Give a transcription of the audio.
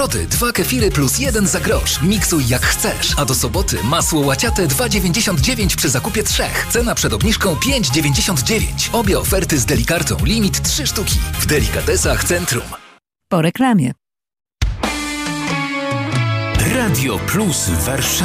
Środy 2 kefiry plus 1 za grosz. Miksuj jak chcesz. A do soboty masło łaciate 2,99 przy zakupie 3. Cena przed obniżką 5,99. Obie oferty z Delikartą. Limit 3 sztuki. W Delikatesach Centrum. Po reklamie. Radio Plus Warszawa.